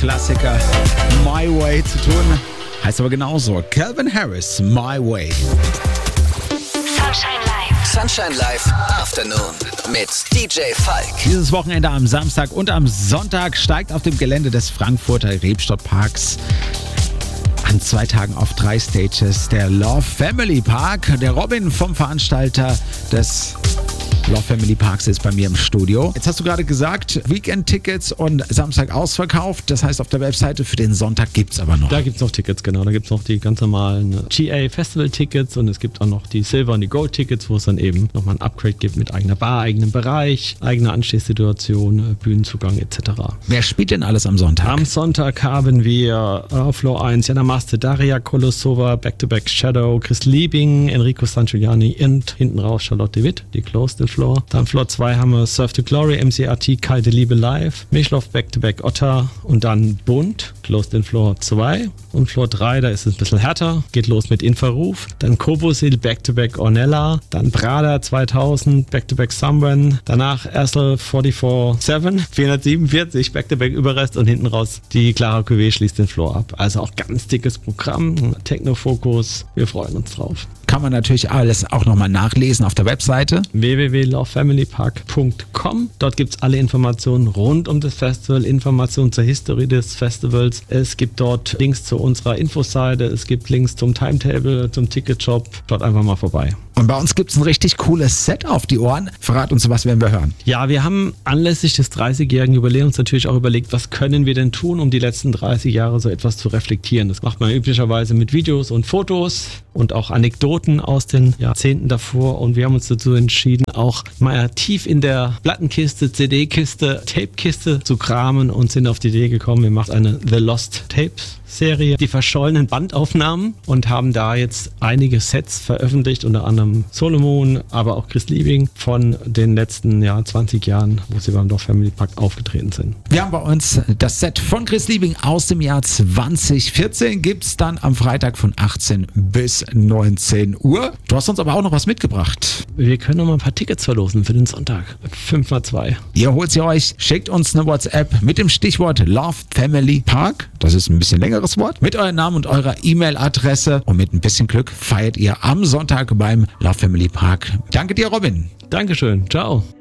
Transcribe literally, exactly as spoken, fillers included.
Klassiker My Way zu tun. Heißt aber genauso. Calvin Harris, My Way. Sunshine Live. Sunshine Live Afternoon mit D J Falk. Dieses Wochenende am Samstag und am Sonntag steigt auf dem Gelände des Frankfurter Rebstock-Parks an zwei Tagen auf drei Stages der Love Family Park. Der Robin vom Veranstalter des Love Family Parks ist bei mir im Studio. Jetzt hast du gerade gesagt, Weekend-Tickets und Samstag ausverkauft. Das heißt, auf der Webseite für den Sonntag gibt es aber noch. Da gibt es noch Tickets, genau. Da gibt es noch die ganz normalen G A-Festival-Tickets und es gibt auch noch die Silver- und die Gold-Tickets, wo es dann eben nochmal ein Upgrade gibt mit eigener Bar, eigenem Bereich, eigener Anstehsituation, Bühnenzugang et cetera. Wer spielt denn alles am Sonntag? Am Sonntag haben wir auf Floor eins Jana Maste, Daria Kolosova, Back-to-Back Shadow, Chris Liebing, Enrico Sangiuliani und hinten raus Charlotte de Witt, die Closed the Floor. Dann Floor zwei haben wir Surf to Glory, M C R T, Kalte Liebe Live, Mischloff Back-to-Back Otter und dann Bund, Closed in Floor zwei. Und Floor drei, da ist es ein bisschen härter, geht los mit Infraruf. Dann Kobosil Back-to-Back Ornella, dann Prada zweitausend, Back-to-Back Someone, danach Ersel vierundvierzig sieben, vierhundertsiebenundvierzig, Back-to-Back Überrest und hinten raus die Clara Cuvée schließt den Floor ab. Also auch ganz dickes Programm, Techno-Fokus, wir freuen uns drauf. Kann man natürlich alles auch nochmal nachlesen auf der Webseite w w w punkt love family park punkt com. Dort gibt es alle Informationen rund um das Festival, Informationen zur Historie des Festivals. Es gibt dort Links zu unserer Infoseite, es gibt Links zum Timetable, zum Ticketshop. Dort einfach mal vorbei. Und bei uns gibt es ein richtig cooles Set auf die Ohren. Verrat uns, was werden wir hören? Ja, wir haben anlässlich des dreißigjährigen Jubiläums natürlich auch überlegt, was können wir denn tun, um die letzten dreißig Jahre so etwas zu reflektieren. Das macht man üblicherweise mit Videos und Fotos und auch Anekdoten aus den Jahrzehnten davor. Und wir haben uns dazu entschieden, auch mal tief in der Plattenkiste, C D-Kiste, Tape-Kiste zu kramen und sind auf die Idee gekommen, wir machen eine The Lost Tapes Serie, die verschollenen Bandaufnahmen, und haben da jetzt einige Sets veröffentlicht, unter anderem Solomon, aber auch Chris Liebing von den letzten ja, zwanzig Jahren, wo sie beim Love Family Park aufgetreten sind. Wir haben bei uns das Set von Chris Liebing aus dem Jahr zwanzig vierzehn, gibt es dann am Freitag von achtzehn bis neunzehn Uhr. Du hast uns aber auch noch was mitgebracht. Wir können noch mal ein paar Tickets verlosen für den Sonntag. fünf mal zwei. Ihr holt sie euch, schickt uns eine WhatsApp mit dem Stichwort Love Family Park. Das ist ein bisschen länger Wort, mit eurem Namen und eurer E-Mail-Adresse, und mit ein bisschen Glück feiert ihr am Sonntag beim Love Family Park. Danke dir, Robin. Dankeschön. Ciao.